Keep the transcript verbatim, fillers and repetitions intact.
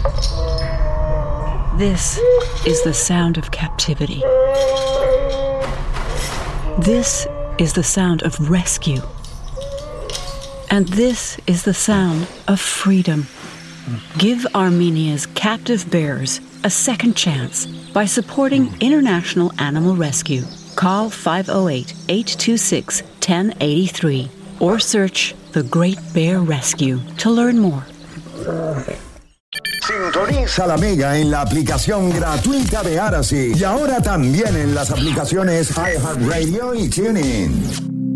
This is the sound of captivity. This is the sound of rescue. And this is the sound of freedom. Give Armenia's captive bears a second chance by supporting International Animal Rescue. Call five oh eight, eight two six, one oh eight three or search The Great Bear Rescue to learn more. Sintoniza la Mega en la aplicación gratuita de Aracy y ahora también en las aplicaciones iHeartRadio y TuneIn.